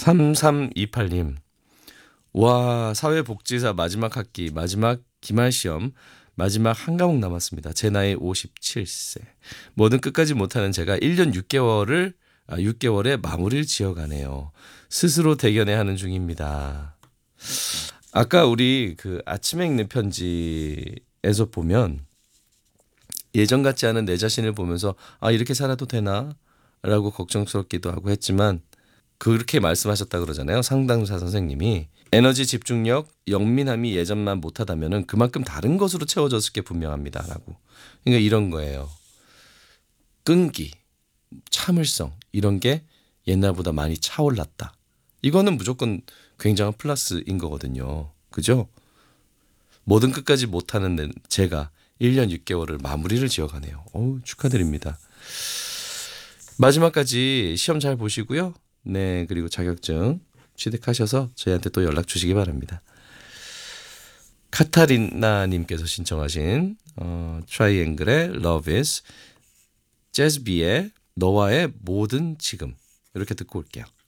3328님. 와, 사회복지사 마지막 학기, 마지막 기말시험, 마지막 한 과목 남았습니다. 제 나이 57세. 뭐든 끝까지 못하는 제가 1년 6개월에 마무리를 지어가네요. 스스로 대견해 하는 중입니다. 아까 우리 그 아침에 읽는 편지에서 보면 예전 같지 않은 내 자신을 보면서 아, 이렇게 살아도 되나? 라고 걱정스럽기도 하고 했지만 그렇게 말씀하셨다 그러잖아요. 상담사 선생님이. 에너지 집중력, 영민함이 예전만 못하다면은 그만큼 다른 것으로 채워졌을 게 분명합니다라고. 그러니까 이런 거예요. 끈기, 참을성 이런 게 옛날보다 많이 차올랐다. 이거는 무조건 굉장한 플러스인 거거든요. 그죠? 뭐든 끝까지 못하는 제가 1년 6개월을 마무리를 지어가네요. 축하드립니다. 마지막까지 시험 잘 보시고요. 네, 그리고 자격증 취득하셔서 저희한테 또 연락 주시기 바랍니다. 카타리나님께서 신청하신 트라이앵글의 Love is, 재즈비의 너와의 모든 지금 이렇게 듣고 올게요.